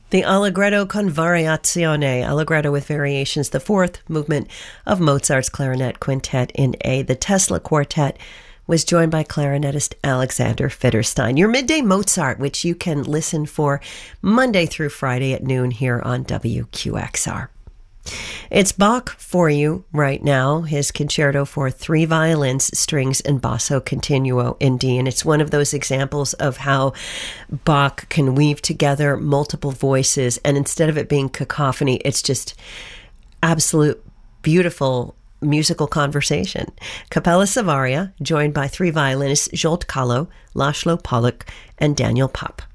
The Allegretto con Variazione, Allegretto with Variations, the fourth movement of Mozart's Clarinet Quintet in A. The Tesla Quartet was joined by clarinetist Alexander Fitterstein. Your Midday Mozart, which you can listen for Monday through Friday at noon here on WQXR. It's Bach for you right now, his concerto for three violins, strings, and basso continuo in D. And it's one of those examples of how Bach can weave together multiple voices. And instead of it being cacophony, it's just absolute beautiful musical conversation. Cappella Savaria, joined by three violinists, Zsolt Kalo, László Pollack, and Daniel Papp.